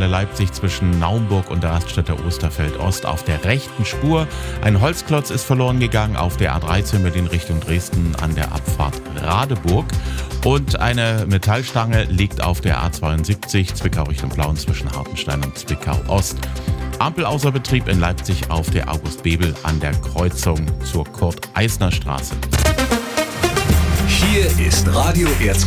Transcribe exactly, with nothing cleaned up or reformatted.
Halle Leipzig zwischen Naumburg und der Raststätte Osterfeld Ost auf der rechten Spur. Ein Holzklotz ist verloren gegangen auf der A dreizehn Berlin Richtung Dresden an der Abfahrt Radeburg. Und eine Metallstange liegt auf der A zweiundsiebzig Zwickau Richtung Plauen zwischen Hartenstein und Zwickau Ost. Ampel außer Betrieb in Leipzig auf der August Bebel an der Kreuzung zur Kurt-Eisner-Straße. Hier ist Radio Erzgebirge.